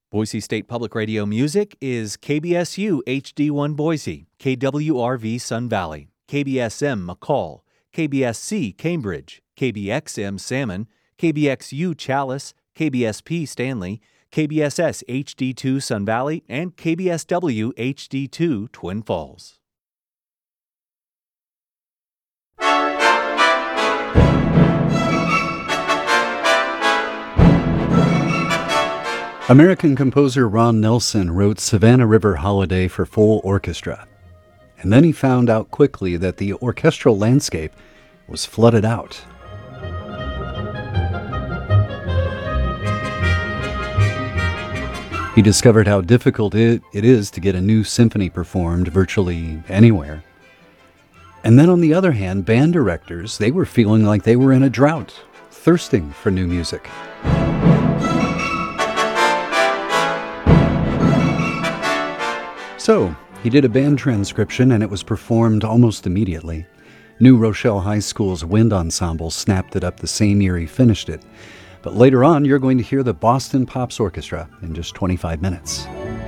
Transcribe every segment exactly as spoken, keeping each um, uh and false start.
Boise State Public Radio music is K B S U H D one Boise, K W R V Sun Valley, K B S M McCall, K B S C Cambridge, K B X M Salmon, K B X U Chalice, K B S P Stanley, K B S S H D two Sun Valley, and K B S W H D two Twin Falls. American composer Ron Nelson wrote Savannah River Holiday for full orchestra, and then he found out quickly that the orchestral landscape was flooded out. He discovered how difficult it, it is to get a new symphony performed virtually anywhere. And then on the other hand, band directors, they were feeling like they were in a drought, thirsting for new music. So, he did a band transcription and it was performed almost immediately. New Rochelle High School's wind ensemble snapped it up the same year he finished it. But later on, you're going to hear the Boston Pops Orchestra in just twenty-five minutes.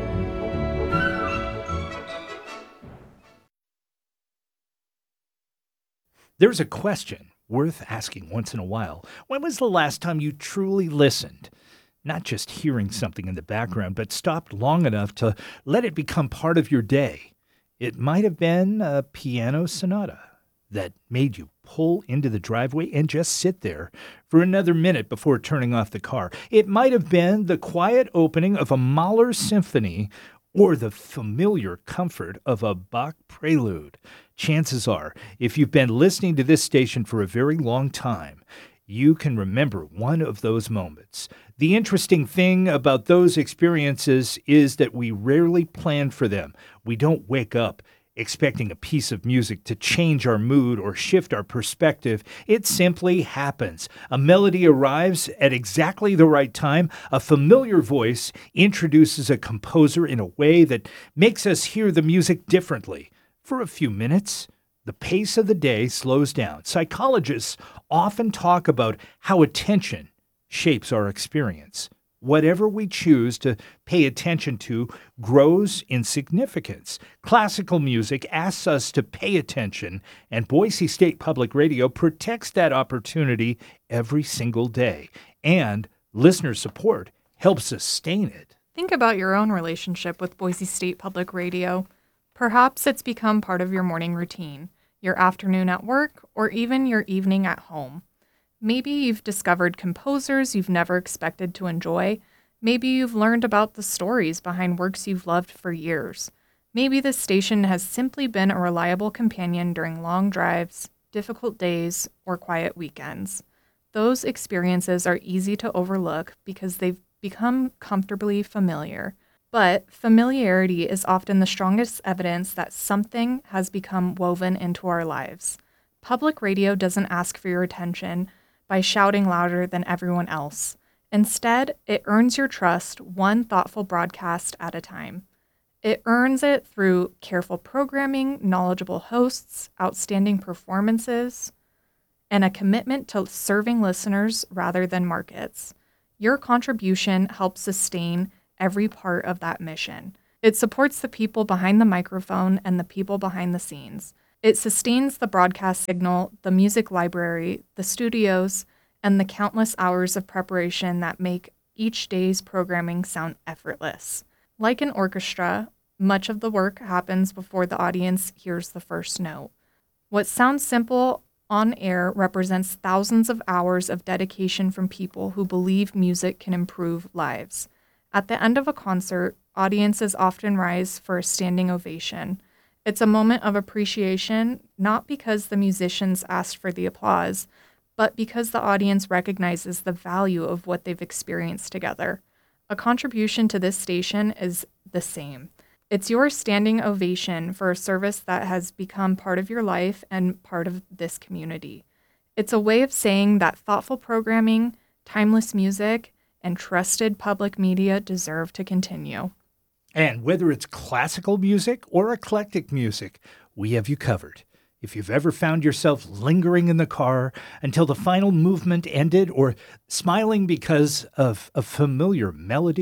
There's a question worth asking once in a while. When was the last time you truly listened? Not just hearing something in the background, but stopped long enough to let it become part of your day. It might have been a piano sonata that made you pull into the driveway and just sit there for another minute before turning off the car. It might have been the quiet opening of a Mahler symphony or the familiar comfort of a Bach prelude. Chances are, if you've been listening to this station for a very long time, you can remember one of those moments. The interesting thing about those experiences is that we rarely plan for them. We don't wake up expecting a piece of music to change our mood or shift our perspective. It simply happens. A melody arrives at exactly the right time. A familiar voice introduces a composer in a way that makes us hear the music differently. For a few minutes, the pace of the day slows down. Psychologists often talk about how attention shapes our experience. Whatever we choose to pay attention to grows in significance. Classical music asks us to pay attention, and Boise State Public Radio protects that opportunity every single day. And listener support helps sustain it. Think about your own relationship with Boise State Public Radio. Perhaps it's become part of your morning routine, your afternoon at work, or even your evening at home. Maybe you've discovered composers you've never expected to enjoy. Maybe you've learned about the stories behind works you've loved for years. Maybe this station has simply been a reliable companion during long drives, difficult days, or quiet weekends. Those experiences are easy to overlook because they've become comfortably familiar. But familiarity is often the strongest evidence that something has become woven into our lives. Public radio doesn't ask for your attention by shouting louder than everyone else. Instead, it earns your trust one thoughtful broadcast at a time. It earns it through careful programming, knowledgeable hosts, outstanding performances, and a commitment to serving listeners rather than markets. Your contribution helps sustain every part of that mission. It supports the people behind the microphone and the people behind the scenes. It sustains the broadcast signal, the music library, the studios, and the countless hours of preparation that make each day's programming sound effortless. Like an orchestra, much of the work happens before the audience hears the first note. What sounds simple on air represents thousands of hours of dedication from people who believe music can improve lives. At the end of a concert, audiences often rise for a standing ovation. It's a moment of appreciation, not because the musicians asked for the applause, but because the audience recognizes the value of what they've experienced together. A contribution to this station is the same. It's your standing ovation for a service that has become part of your life and part of this community. It's a way of saying that thoughtful programming, timeless music, and trusted public media deserve to continue. And whether it's classical music or eclectic music, we have you covered. If you've ever found yourself lingering in the car until the final movement ended, or smiling because of a familiar melody,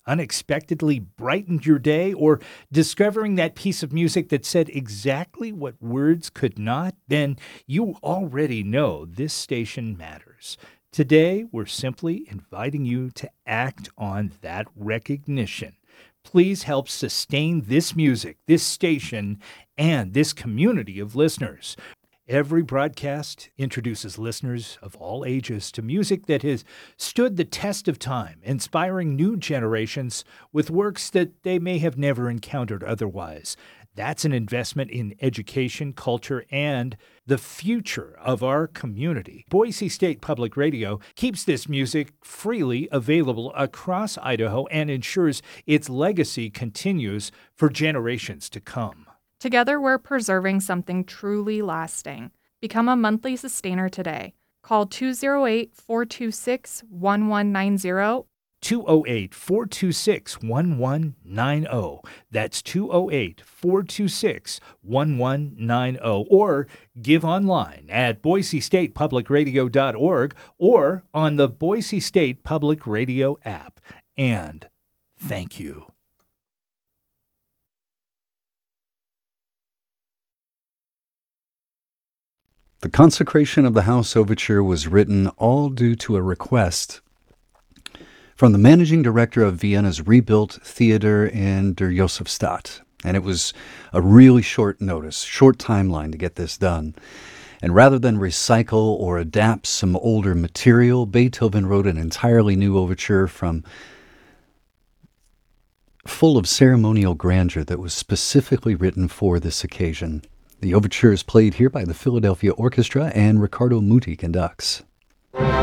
unexpectedly brightened your day, or discovering that piece of music that said exactly what words could not, then you already know this station matters. Today, we're simply inviting you to act on that recognition. Please help sustain this music, this station, and this community of listeners. Every broadcast introduces listeners of all ages to music that has stood the test of time, inspiring new generations with works that they may have never encountered otherwise. That's an investment in education, culture, and the future of our community. Boise State Public Radio keeps this music freely available across Idaho and ensures its legacy continues for generations to come. Together, we're preserving something truly lasting. Become a monthly sustainer today. Call two oh eight, four two six, one one nine oh. two oh eight, four two six, one one nine oh. That's two oh eight, four two six, one one nine oh. Or give online at boise state public radio dot org or on the Boise State Public Radio app. And thank you. The Consecration of the House Overture was written all due to a request from the managing director of Vienna's rebuilt theater in Der Josefstadt. And it was a really short notice, short timeline to get this done. And rather than recycle or adapt some older material, Beethoven wrote an entirely new overture from full of ceremonial grandeur that was specifically written for this occasion. The overture is played here by the Philadelphia Orchestra, and Riccardo Muti conducts.